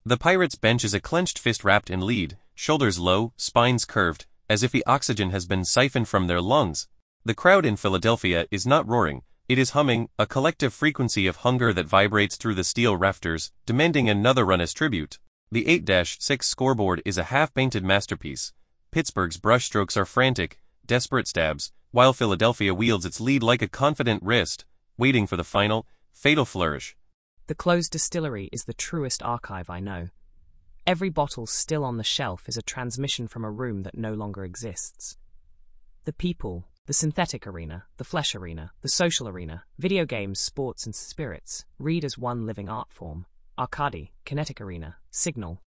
The Pirates bench is a clenched fist wrapped in lead, shoulders low, spines curved, as if the oxygen has been siphoned from their lungs. The crowd in Philadelphia is not roaring, it is humming, a collective frequency of hunger that vibrates through the steel rafters, demanding another run as tribute. The 8-6 scoreboard is a half-painted masterpiece. Pittsburgh's brushstrokes are frantic, desperate stabs, while Philadelphia wields its lead like a confident wrist, waiting for the final, fatal flourish. The closed distillery is the truest archive I know. Every bottle still on the shelf is a transmission from a room that no longer exists. The people, the synthetic arena, the flesh arena, the social arena, video games, sports and spirits, read as one living art form. Arcady, kinetic arena, signal,